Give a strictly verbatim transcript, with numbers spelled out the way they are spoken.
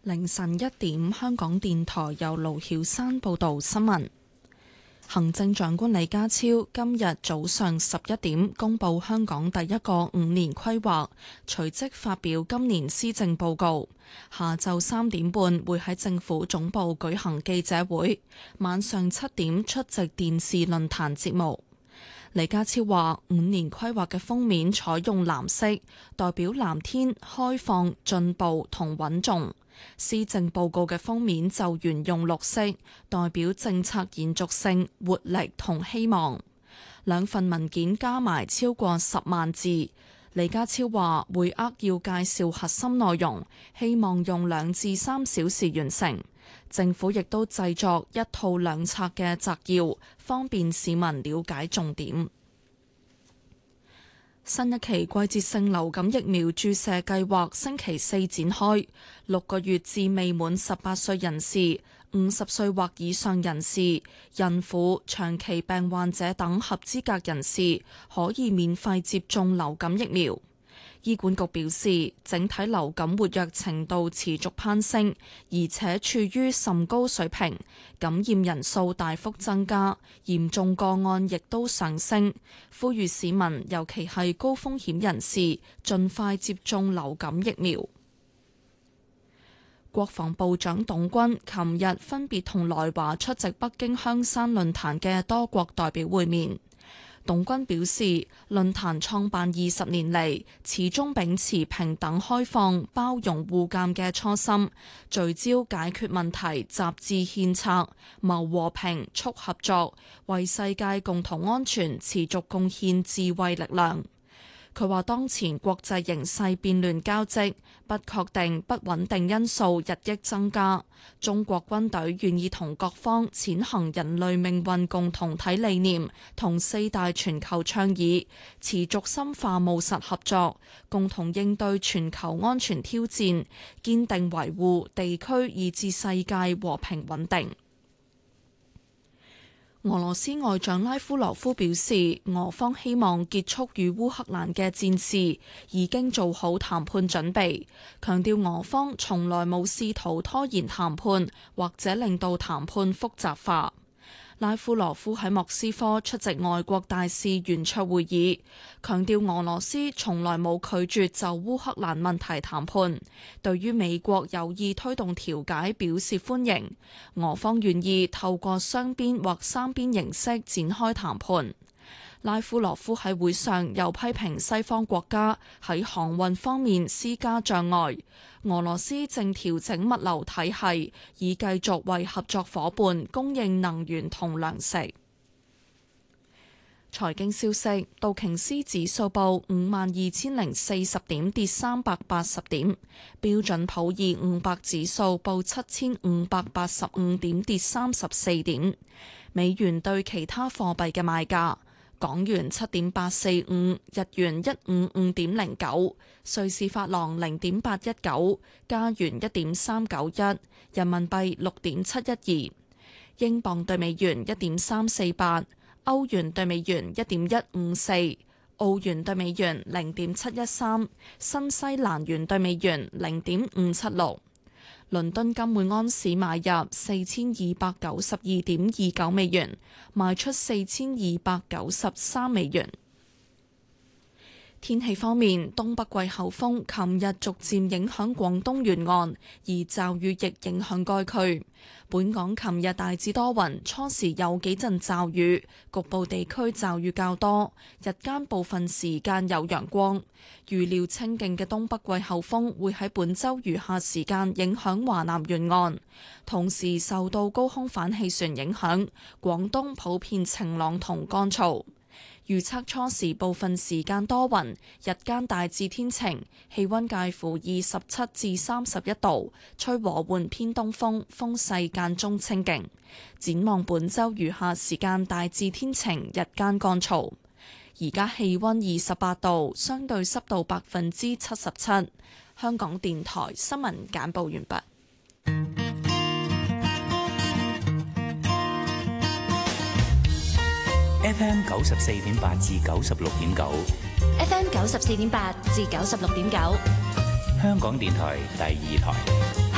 凌晨一點，香港電台由盧曉山報道新聞。行政長官李家超今日早上十一點公布香港第一個五年規劃，隨即發表今年施政報告。下晝三點半會喺政府總部舉行記者會，晚上七點出席電視論壇節目。李家超話：五年規劃嘅封面採用藍色，代表藍天、開放、進步同穩重。施政報告嘅封面就沿用綠色，代表政策延續性、活力同希望。兩份文件加埋超過十萬字。李家超話會扼要介紹核心內容，希望用兩至三小時完成。政府亦都製作一套兩冊嘅摘要，方便市民了解重點。新一期季節性流感疫苗注射計劃星期四展開，六個月至未滿十八歲人士、五十歲或以上人士、孕婦、長期病患者等合資格人士可以免費接種流感疫苗。醫管局表示，整體流感活躍程度持續攀升，而且處於甚高水平，感染人數大幅增加，嚴重個案亦都上升。呼籲市民，尤其係高風險人士，盡快接種流感疫苗。國防部長董軍琴日分別同來華出席北京香山論壇嘅多國代表會面。董軍表示，論壇創辦二十年嚟，始終秉持平等、開放、包容、互鑒嘅初心，聚焦解決問題、集智獻策、謀和平、促合作，為世界共同安全持續貢獻智慧力量。佢話：當前國際形勢變亂交織，不確定、不穩定因素日益增加。中國軍隊願意同各方踐行人類命運共同體理念同四大全球倡議，持續深化務實合作，共同應對全球安全挑戰，堅定維護地區以至世界和平穩定。俄羅斯外長拉夫羅夫表示，俄方希望結束與烏克蘭嘅戰事，已經做好談判準備，強調俄方從來冇試圖拖延談判或者令到談判複雜化。拉夫羅夫喺莫斯科出席外國大使圓桌會議，強調俄羅斯從來冇拒絕就烏克蘭問題談判，對於美國有意推動調解表示歡迎，俄方願意透過雙邊或三邊形式展開談判。拉夫羅夫喺會上又批評西方國家喺航運方面施加障礙，俄羅斯正調整物流體系，以繼續為合作夥伴供應能源同糧食。財經消息，道瓊斯指數報五萬二千零四十點，跌三百八十點；標準普爾五百指數報七千五百八十五點，跌三十四點。美元對其他貨幣嘅賣價。港元七點八四五，日元一五五點零九，瑞士法郎零點八一九，加元一點三九一，人民幣六點七一二，英鎊對美元一點三四八，歐元對美元一點一五四，澳元對美元零點七一三，新西蘭元對美元零點五七六。倫敦金每安士買入四千二百九十二點二九美元，賣出四千二百九十三美元。天氣方面，東北季候風琴日逐漸影響廣東沿岸，而驟雨亦影響該區。本港琴日大致多雲，初時有幾陣驟雨，局部地區驟雨較多，日間部分時間有陽光。預料清勁嘅東北季候風會喺本週餘下時間影響華南沿岸，同時受到高空反氣旋影響，廣東普遍晴朗同乾燥。預測初時部分時間多雲，日間大致天晴，氣溫介乎二十七至三十一度，吹和緩偏東風，風勢間中清勁。展望本週餘下時間大致天晴，日間乾燥。而家氣溫二十八度，相對濕度百分之七十七。香港電台新聞簡報完畢。 F M 九十四點八至九十六點九，F M 九十四點八至九十六點九，香港電台第二台。